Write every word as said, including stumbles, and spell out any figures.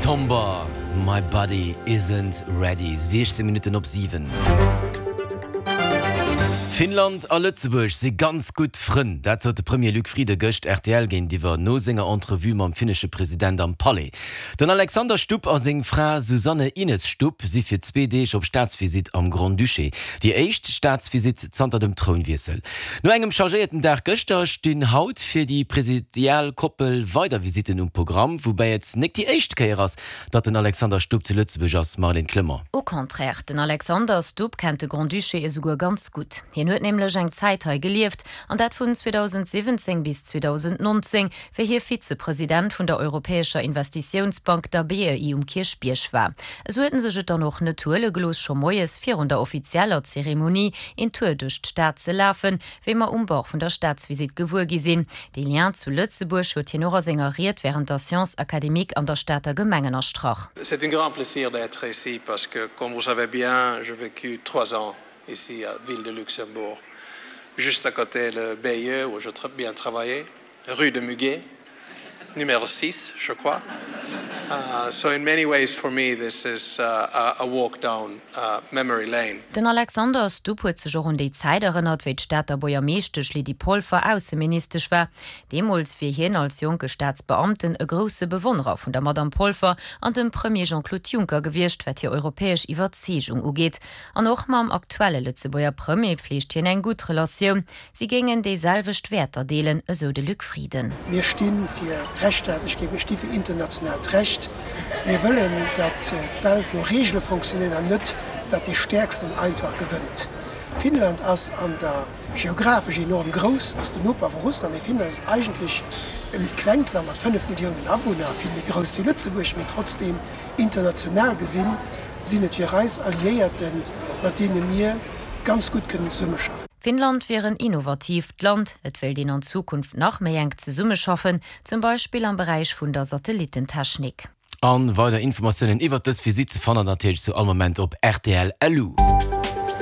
Somber, my body isn't ready. sechzehn Minuten op sieben. Finnland a Lützeburg se ganz gut frinn. Dat hat de Premier Luc Friede Göcht R T L gin, diewer no senger Entrevue mam finnesche Präsident am Palais. Den Alexander Stubb a seg Fra Susanne Ines Stubb si fir zwei Dech op Staatsvisit am Grand Duché. Die eicht Staatsvisit zanter dem Thronwiesel. No engem chargierten der Göchter den Haut fir die Präsidialkoppel Weitervisiten um Programm, wobei jetzt net die Eichtkeier ass, dat den Alexander Stubb zu Lützeburg ass Marlin Klimmer. Au contraire, den Alexander Stubb kennt de Grand Duché e sogar ganz gut. Hien huet nämlich eng Zeit gelieft, an dat vun zweitausendsiebzehn bis zweitausendneunzehn fir hier Vizepräsident vun der Europäischer Investitionsbank der B E I um Kirchbiersch war. Es hueten sech dann noch naturle glos schon moes vir der offizieller Zeremonie in Tour durch Staat ze laufen, wie man umbauch vun der Staatsvisit gewur gesinn. Die Lien zu Lützeburg huet hier noch sengeriert während der Science Akademik an der Staater Gemengener Strach. C'est un grand plaisir d'être ici parce que, comme vous savez bien, j'ai vécu trois ans ici à Ville de Luxembourg, juste à côté le B I E où j'ai très bien travaillé, rue de Muguet, numéro six, je crois. Uh, so in many ways for me this is uh, a walk down uh, memory lane. Den Alexander Stubb huet sech joch an déi Zeit erinnert, wéi d'Staat der Bojameeschtech Lidi Polfer ausseministersch war. Demols fir hien als junge Staatsbeamten e grosse Bewunderer vun der Madame Polfer an dem Premier Jean-Claude Juncker gewircht, wat hier europäesch Iwerzegung ugeet. An och ma am aktuelle Lützeburger Premier pflicht hien eng gut Relationun. Sie gingen déi selwecht Werter deelen, eso de Lückfrieden. Wir stehen fir Rechte, ich gebe Stiefe international Recht. Wir wollen, dass die Welt noch Regeln funktioniert und nicht, dass die Stärksten einfach gewinnt. Finnland ist an der geografisch enorm groß, als der Europa von Russland. Wir finden es eigentlich mit Kleinland mit fünf Millionen Einwohnern viel mehr groß wie Lützeburg, mit trotzdem international gesehen sind wir Reisalliierten, mit denen wir ganz gut können Summe schaffen. Finnland wäre ein innovativ Land, et will den an Zukunft noch mehr eng zu Summe schaffen, zum Beispiel am Bereich von der Satellitentechnik. An weiter Informationen iwwer das Visit zu fannnen natürlich zu allem Moment op R T L L U.